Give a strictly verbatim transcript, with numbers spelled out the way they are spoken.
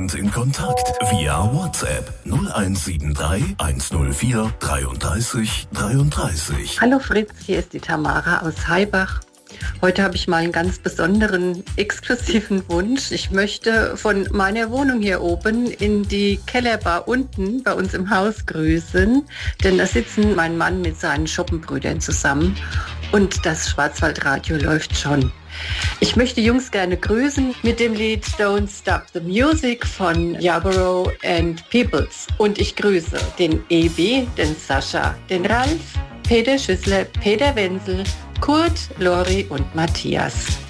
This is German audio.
uns in Kontakt via WhatsApp null eins sieben drei eins null vier dreiunddreißig dreiunddreißig. Hallo Fritz, hier ist die Tamara aus Haibach. Heute habe ich mal einen ganz besonderen, exklusiven Wunsch. Ich möchte von meiner Wohnung hier oben in die Kellerbar unten bei uns im Haus grüßen, denn da sitzen mein Mann mit seinen Schoppenbrüdern zusammen und das Schwarzwaldradio läuft schon. Ich möchte Jungs gerne grüßen mit dem Lied Don't Stop the Music von Yarborough and Peoples. Und ich grüße den Ebi, den Sascha, den Ralf, Peter Schüssler, Peter Wenzel, Kurt, Lori und Matthias.